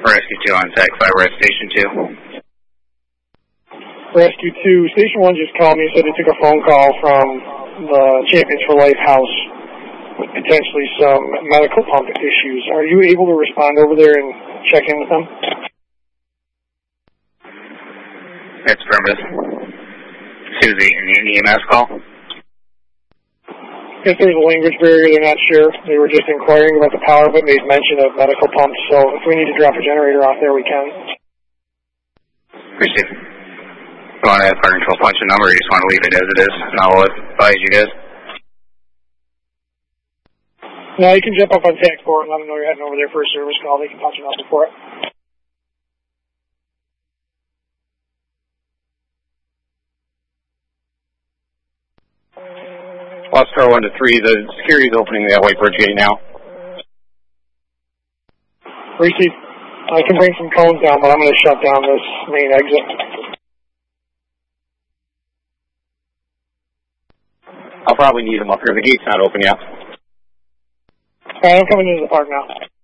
Rescue 2 on Tech 5, we're at Station 2. Rescue 2, Station 1 just called me and said they took a phone call from the Champions for Life house with potentially some medical pump issues. Are you able to respond over there and check in with them? That's affirmative. Susie, an EMS call? If there's a language barrier, they're not sure. They were just inquiring about the power, but made mention of medical pumps, so if we need to drop a generator off there, we can. Appreciate it. You want to have fire control punch a number, or you just want to leave it as it is, and I'll advise you guys? No, you can jump up on TAC 4 and let them know you're heading over there for a service call. They can punch it up before it. Star 1 to 3, the security's opening that white bridge gate now. Receive. I can bring some cones down, but I'm going to shut down this main exit. I'll probably need them up here. The gate's not open yet. Alright, I'm coming into the park now.